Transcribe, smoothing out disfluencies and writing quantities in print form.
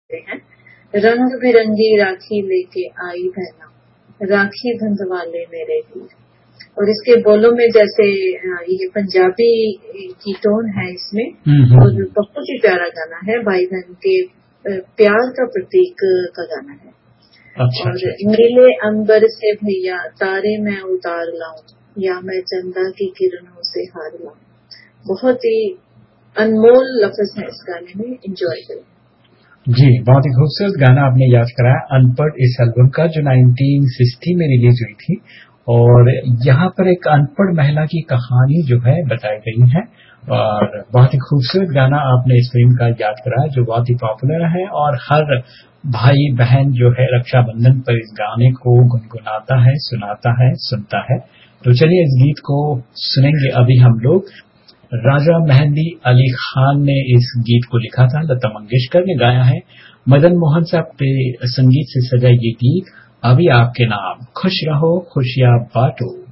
हैं। रंग बिरंगी राखी लेके आई बहना, राखी बंधवा ले मेरे वीर। और इसके बोलों में जैसे ये पंजाबी की टोन है इसमें, और बहुत ही प्यारा गाना है, भाई बहन के प्यार का प्रतीक का गाना है। अच्छा, और नीले अंबर से भैया तारे मैं उतार लाऊं, या मैं चंदा की किरणों से हार लाऊं। बहुत ही अनमोल लफ्ज है इस गाने में, एंजॉय करें जी। बहुत ही खूबसूरत गाना आपने याद कराया, अनपढ़, इस एल्बम का जो 1960 में रिलीज हुई थी। और यहाँ पर एक अनपढ़ महिला की कहानी जो है बताई गई है, और बहुत ही खूबसूरत गाना आपने इस फिल्म का याद कराया जो बहुत ही पॉपुलर है, और हर भाई बहन जो है रक्षाबंधन पर इस गाने को गुनगुनाता है, सुनाता है, सुनता है। तो चलिए इस गीत को सुनेंगे अभी हम लोग। राजा मेहंदी अली खान ने इस गीत को लिखा था, लता मंगेशकर ने गाया है, मदन मोहन साहब के संगीत से सजा ये गीत अभी आपके नाम। खुश रहो खुशियां बांटो।